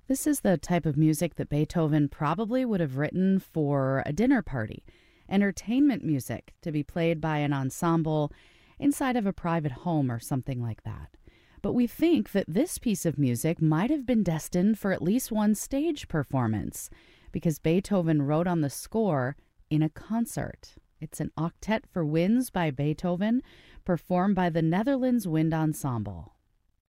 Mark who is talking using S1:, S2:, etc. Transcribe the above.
S1: This is the type of music that Beethoven probably would have written for a dinner party, entertainment music to be played by an ensemble inside of a private home or something like that. But we think that this piece of music might have been destined for at least one stage performance because Beethoven wrote on the score in a concert. It's an octet for winds by Beethoven, performed by the Netherlands Wind Ensemble.